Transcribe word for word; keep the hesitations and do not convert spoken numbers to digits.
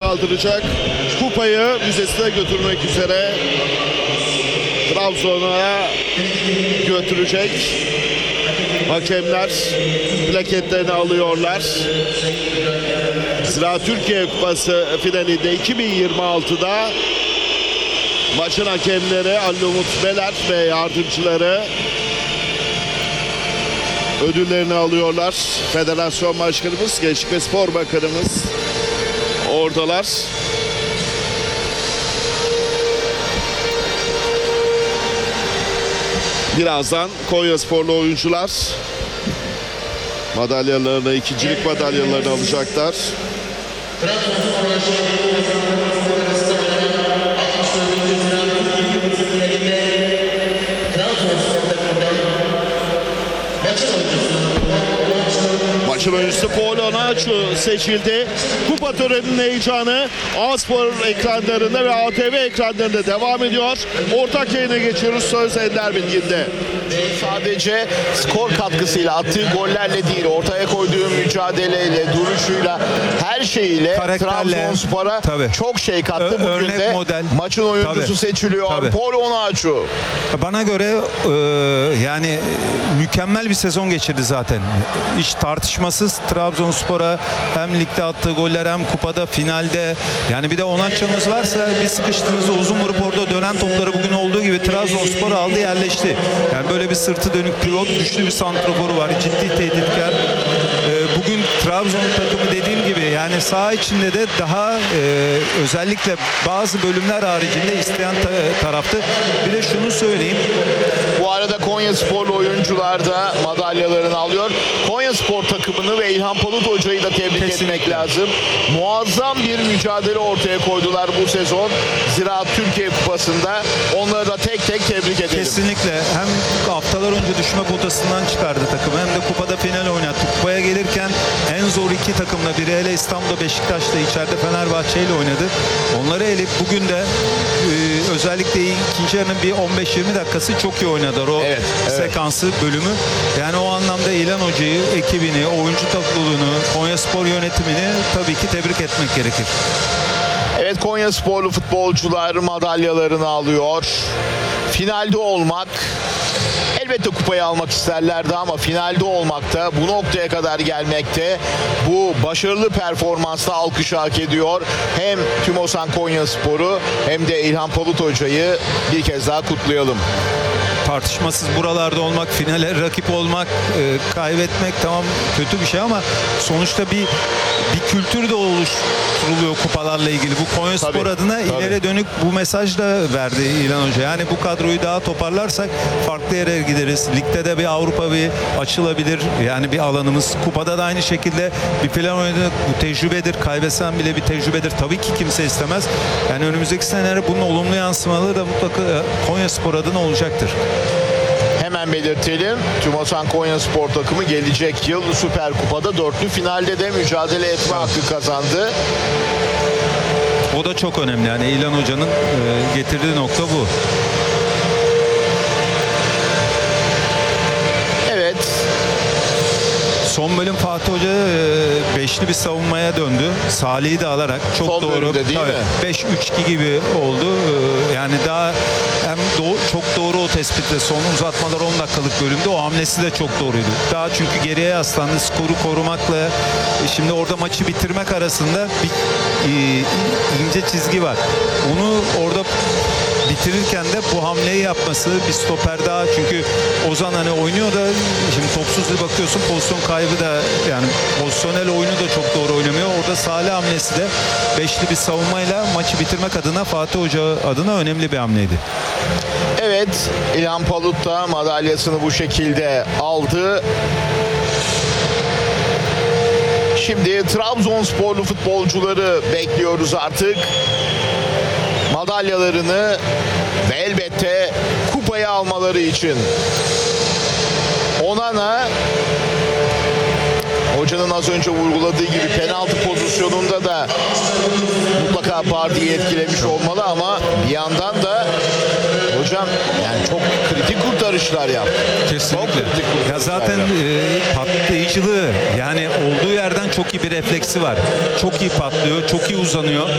kaldıracak. Kupayı müzesine götürmek üzere Trabzon'a götürecek. Hakemler plaketlerini alıyorlar. Zira Türkiye Kupası finalinde iki bin yirmi altıda maçın hakemleri Ali Umut Beler ve yardımcıları ödüllerini alıyorlar. Federasyon Başkanımız, Gençlik ve Spor Bakanımız oradalar. Birazdan Konyasporlu oyuncular madalyalarını, ikincilik madalyalarını alacaklar. Maçın oyuncusu Paul Onaçu seçildi. Kupa töreninin heyecanı A-Spor ekranlarında ve A T V ekranlarında devam ediyor. Ortak yayına geçiyoruz. Söz Ender Bilgin'de. Sadece skor katkısıyla, attığı gollerle değil, ortaya koyduğu mücadeleyle, duruşuyla, her şeyiyle Trabzonspor'a çok şey kattı. Ö- Bugün de model. maçın oyuncusu Tabii. seçiliyor. Tabii. Paul Onaçu. Bana göre e, yani mükemmel bir sezon geçirdi zaten. Hiç tartışmasız Trabzonspor'a hem ligde attığı goller hem kupada, finalde. Yani bir de Onaçu'muz varsa bir sıkıştığınızda uzun vurup orada dönen topları bugün olduğu gibi Trabzonspor aldı, yerleşti. Yani böyle bir sırtı dönük pivot, güçlü bir santraforu var. Ciddi tehditkar. E, bugün Trabzon takımı dediğim gibi yani saha içinde de daha e, özellikle bazı bölümler haricinde isteyen ta- taraftı. Bir de şunu söyleyeyim. Bu arada Konyasporlu oyuncular da madalyalarını alıyor. Konyaspor takımını ve İlhan Palut Hoca'yı da tebrik Kesinlikle. etmek lazım. Muazzam bir mücadele ortaya koydular bu sezon. Zira Türkiye Kupası'nda onları da tek tek tebrik edelim. Kesinlikle. Hem haftalar önce düşme potasından çıkardı takımı hem de kupada final oynattı. Kupaya gelirken en zor iki takımla, biri hele İstanbul'da Beşiktaş'ta, içeride Fenerbahçe ile oynadı. Onları elip bugün de e, özellikle ikinci yarının bir on beş yirmi dakikası çok iyi oynadılar. O Evet, evet. sekansı, bölümü. Yani o anlamda İlhan Hoca'yı, ekibini, oyuncu topluluğunu, Konyaspor yönetimini tabii ki tebrik etmek gerekir. Evet, Konyasporlu futbolcular madalyalarını alıyor. Finalde olmak, elbette kupayı almak isterlerdi ama finalde olmakta, bu noktaya kadar gelmekte, bu başarılı performansla alkışı hak ediyor. Hem Tümosan Konyaspor'u hem de İlhan Palut Hoca'yı bir kez daha kutlayalım. Tartışmasız buralarda olmak, finale rakip olmak, e, kaybetmek tamam kötü bir şey ama sonuçta bir bir kültür de oluşturuluyor kupalarla ilgili. Bu Konyaspor Tabii, adına tabii. ileri dönük bu mesaj da verdi İlhan Hoca. Yani bu kadroyu daha toparlarsak farklı yere gideriz. Ligde de bir Avrupa bir açılabilir. Yani bir alanımız. Kupada da aynı şekilde bir plan oynadık. Bu tecrübedir. Kaybetsen bile bir tecrübedir. Tabii ki kimse istemez. Yani önümüzdeki senelere bunun olumlu yansımaları da mutlaka Konyaspor adına olacaktır. Hemen belirtelim. Tümosan Konyaspor takımı gelecek yıl Süper Kupa'da dörtlü finalde de mücadele etme hakkı kazandı. O da çok önemli. Yani İlhan Hoca'nın e, getirdiği nokta bu. Evet. Son bölüm Fatih Hoca e, beşli bir savunmaya döndü. Salih'i de alarak çok Son doğru. bölümde değil mi? beş üç iki gibi oldu. E, yani daha hem do- çok doğru o tespitle, son uzatmalar on dakikalık bölümde o hamlesi de çok doğruydu. Daha çünkü geriye yaslandı. Skoru korumakla e, şimdi orada maçı bitirmek arasında bir e, ince çizgi var. Onu orada bitirirken de bu hamleyi yapması, bir stoper daha, çünkü Ozan hani oynuyor da şimdi topsuz bakıyorsun pozisyon kaybı da, yani pozisyonel oyunu da çok doğru oynamıyor. Orada Salih hamlesi de beşli bir savunmayla maçı bitirmek adına, Fatih Hoca adına önemli bir hamleydi. Evet, İlhan Palut da madalyasını bu şekilde aldı. Şimdi Trabzonsporlu futbolcuları bekliyoruz artık. Madalyalarını ve elbette kupayı almaları için. Onana, hocanın az önce vurguladığı gibi penaltı pozisyonunda da mutlaka Bardi'yi etkilemiş olmalı ama bir yandan da hocam yani çok kritik kurtarışlar yaptı. Kesinlikle. Çok kritik Ya kurtarışlar zaten yaptı. e, patlayıcılığı, yani olduğu yerden çok iyi bir refleksi var. Çok iyi patlıyor, çok iyi uzanıyor.